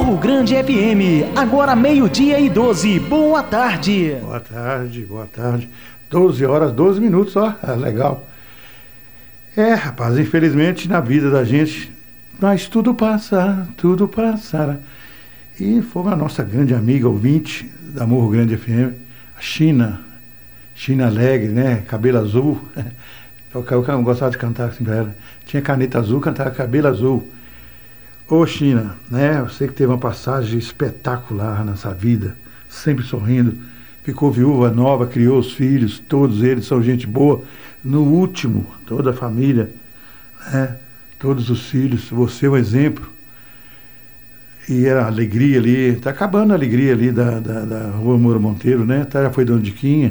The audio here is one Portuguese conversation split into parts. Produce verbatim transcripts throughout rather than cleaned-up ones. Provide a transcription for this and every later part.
Morro Grande F M, agora meio-dia e doze. Boa tarde. Boa tarde, boa tarde. doze horas, doze minutos, ó, é legal. É, rapaz, infelizmente na vida da gente, mas tudo passa, tudo passará. E foi a nossa grande amiga ouvinte da Morro Grande F M, a China, China Alegre, né? Cabelo azul. Eu, eu, eu gostava de cantar assim pra ela. Tinha caneta azul, cantava cabelo azul. Ô China, né? Eu sei que teve uma passagem espetacular nessa vida, sempre sorrindo. Ficou viúva nova, criou os filhos, todos eles são gente boa. No último, toda a família, né? Todos os filhos, você é um exemplo. E era a alegria ali, tá acabando a alegria ali da, da, da Rua Moura Monteiro, né? Tá, já foi Dona Diquinha,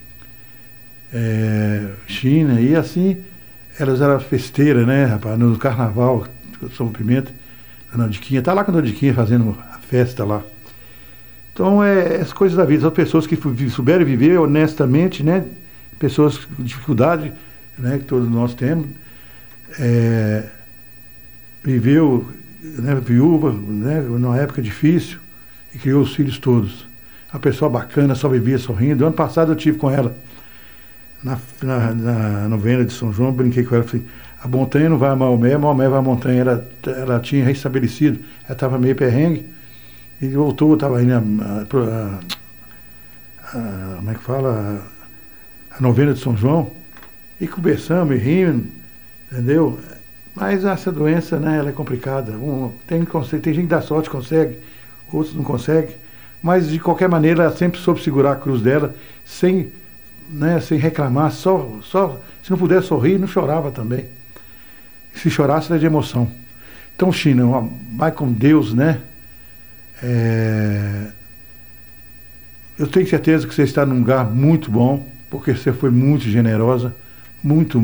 é, China, e assim, elas eram festeiras, né, rapaz? No carnaval, São Pimenta. A Dona Diquinha, tá lá com a Dona Diquinha fazendo a festa lá. Então, é as coisas da vida. São pessoas que souberam viver honestamente, né? Pessoas com dificuldade, né? Que todos nós temos. É, viveu, né, viúva, né? Numa época difícil e criou os filhos todos. Uma pessoa bacana, só vivia sorrindo. Ano passado eu tive com ela na, na, na novena de São João, brinquei com ela, falei, a montanha não vai a Maomé, a Maomé vai a montanha. Ela, ela tinha restabelecido, ela estava meio perrengue, e voltou, estava indo a, a, a, como é que fala, a, a novena de São João, e conversamos, e rindo, entendeu? Mas essa doença, né, ela é complicada. Um, tem, tem gente que dá sorte, consegue, outros não conseguem, mas de qualquer maneira ela sempre soube segurar a cruz dela, sem, né, sem reclamar, só, só, se não pudesse sorrir, não chorava também. Se chorasse, era de emoção. Então, China, vai com Deus, né? É... Eu tenho certeza que você está num lugar muito bom, porque você foi muito generosa, muito